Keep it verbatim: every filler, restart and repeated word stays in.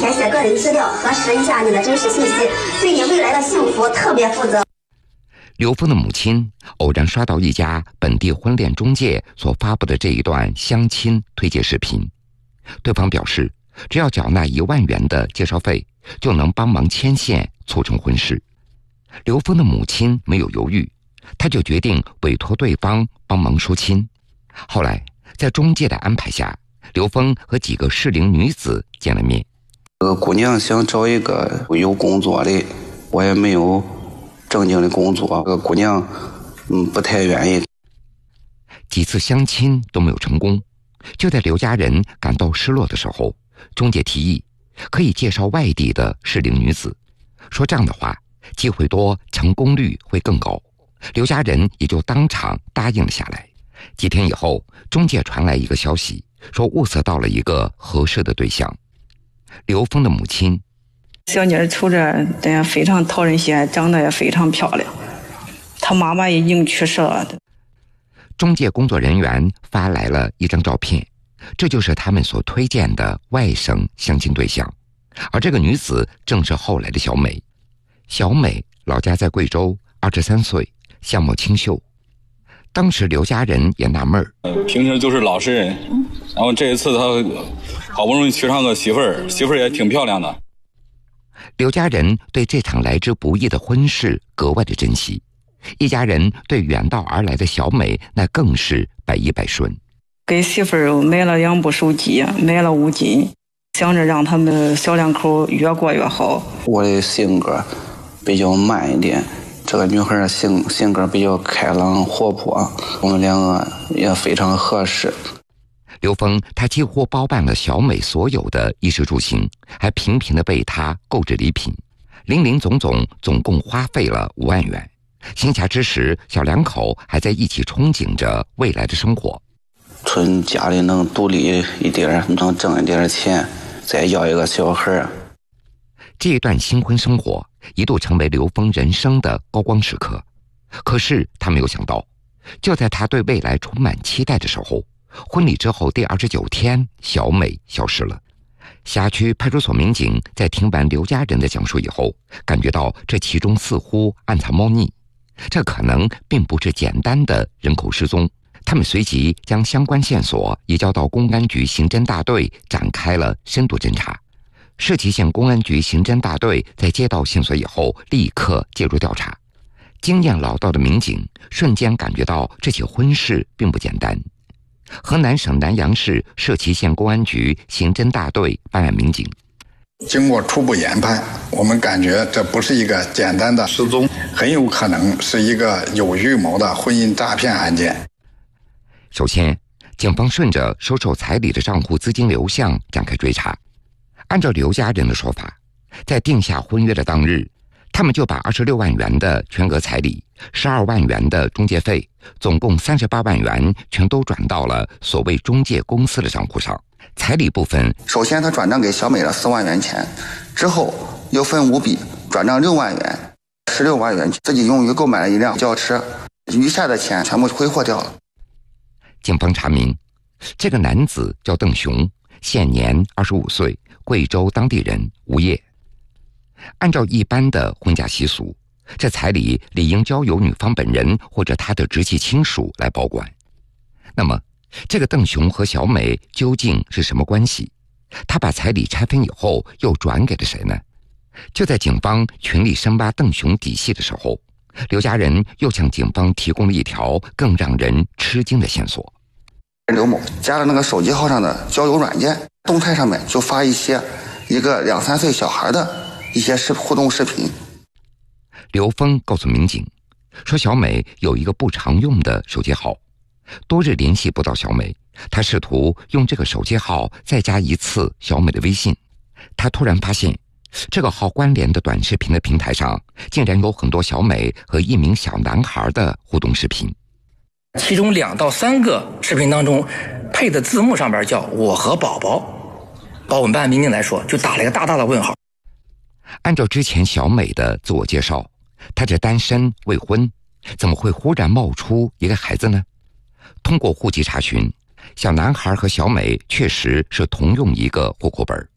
填写个人资料，核实一下你的真实信息，对你未来的幸福特别负责。 刘峰的母亲偶然刷到一家本地婚恋中介所发布的这一段相亲推介视频，对方表示只要缴纳一万元的介绍费，就能帮忙牵线促成婚事。刘峰的母亲没有犹豫，他就决定委托对方帮忙说亲。后来在中介的安排下，刘峰和几个适龄女子见了面。 这个姑娘想找一个有工作的，我也没有正经的工作，这个姑娘嗯不太愿意。 几次相亲都没有成功，就在刘家人感到失落的时候，中介提议可以介绍外地的适龄女子，说这样的话机会多，成功率会更高。刘家人也就当场答应了下来。几天以后，中介传来一个消息，说物色到了一个合适的对象。刘峰的母亲， 小妮儿瞅着也非常讨人喜爱，长得也非常漂亮，她妈妈已经去世了。 中介工作人员发来了一张照片，这就是他们所推荐的外省相亲对象，而这个女子正是后来的小美。小美老家在贵州，二十三岁，相貌清秀。当时刘家人也纳闷儿， 平时就是老实人，然后这一次他好不容易娶上个媳妇儿，媳妇儿也挺漂亮的。 刘家人对这场来之不易的婚事格外的珍惜，一家人对远道而来的小美那更是百依百顺。 给媳妇儿买了两部手机，买了五金，想着让他们小两口越过越好。 我的性格比较慢一点，这个女孩的性性格比较开朗活泼，我们两个也非常合适。 刘峰他几乎包办了小美所有的衣食住行，还频频的为她购置礼品，零零总总总共花费了五万元。闲暇之时，小两口还在一起憧憬着未来的生活。 趁家里能独立一点，能挣一点钱，再要一个小孩。 这一段新婚生活一度成为刘峰人生的高光时刻，可是他没有想到，就在他对未来充满期待的时候，婚礼之后第二十九天，小美消失了。辖区派出所民警在听完刘家人的讲述以后，感觉到这其中似乎暗藏猫腻，这可能并不是简单的人口失踪。他们随即将相关线索移交到公安局刑侦大队，展开了深度侦查。社旗县公安局刑侦大队在接到线索以后，立刻介入调查。经验老道的民警瞬间感觉到这起婚事并不简单。河南省南阳市社旗县公安局刑侦大队办案民警， 经过初步研判，我们感觉这不是一个简单的失踪，很有可能是一个有预谋的婚姻诈骗案件。 首先，警方顺着收受彩礼的账户资金流向展开追查。按照刘家人的说法，在定下婚约的当日，他们就把二十六万元的全额彩礼、十二万元的中介费，总共三十八万元，全都转到了所谓中介公司的账户上。彩礼部分， 首先他转账给小美了四万元钱，之后又分五笔转账六万元，十六万元自己用于购买了一辆轿车，余下的钱全部挥霍掉了。 警方查明，这个男子叫邓雄，现年二十五岁，贵州当地人，无业。按照一般的婚嫁习俗，这彩礼理应交由女方本人或者她的直系亲属来保管。那么，这个邓雄和小美究竟是什么关系？他把彩礼拆分以后又转给了谁呢？就在警方全力深挖邓雄底细的时候，刘家人又向警方提供了一条更让人吃惊的线索。 刘某加了那个手机号上的交友软件，动态上面就发一些一个两三岁小孩的一些视互动视频。 刘峰告诉民警说，小美有一个不常用的手机号，多日联系不到小美，他试图用这个手机号再加一次小美的微信。他突然发现，这个号关联的短视频的平台上竟然有很多小美和一名小男孩的互动视频， 其中两到三个视频当中配的字幕上边叫我和宝宝，把我们办案民警来说就打了一个大大的问号。 按照之前小美的自我介绍，她是单身未婚，怎么会忽然冒出一个孩子呢？通过户籍查询，小男孩和小美确实是同用一个户口本。